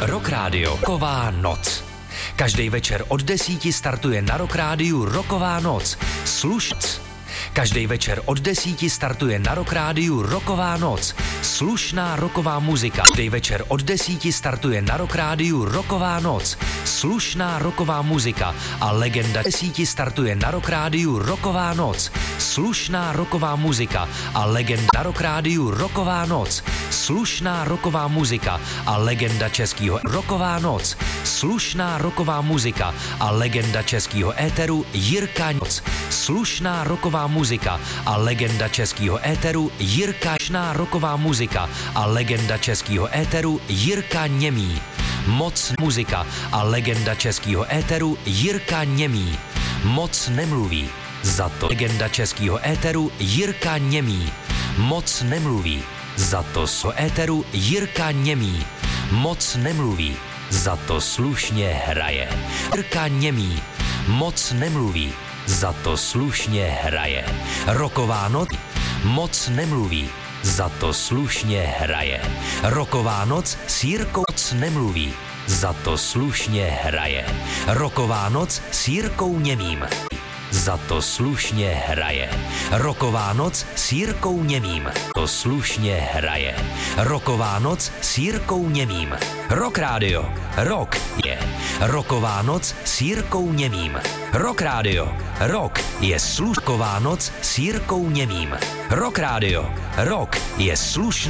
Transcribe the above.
Rock Radio Rocková noc. Každý večer od 10 startuje na Rock Rádiu Rocková noc. Každý večer od 10 startuje na Rock Rádiu Rocková noc. Slušná rocková muzika. Každý večer od 10 startuje na Rock Rádiu Rocková noc. Slušná rocková muzika a legenda 10 startuje na Rock Rádiu Rocková noc. Slušná rocková muzika a legenda na Rock Rádiu Rocková noc. Slušná rocková muzika a legenda českého Rocková noc. Slušná rocková muzika a legenda českého éteru Jirka Noc. Slušná rocková muzika a legenda českého éteru Jirka. Slušná rocková muzika a legenda českého éteru Jirka Němý. Moc muzika a legenda českého éteru Jirka Němý. Moc nemluví. Za to legenda českého éteru Jirka Němý. Moc nemluví. Za to éteru Jirka Němý. Moc nemluví. Za to slušně hraje. Jirka Němý. Moc nemluví. Za to slušně hraje. Rocková noc. Moc nemluví. Za to slušně hraje. Rocková noc s Jirkou. Moc nemluví. Za to slušně hraje. Rocková noc s Jirkou Němým. Za to slušně hraje. Rocková noc s Jirkou Němým. To slušně hraje. Rocková noc s Jirkou Němým. Rock Radio. Rock je. Rocková noc s Jirkou Němým. Rock Radio. Rock je slušková noc s Jirkou Němým. Rock Radio. Rock je slušná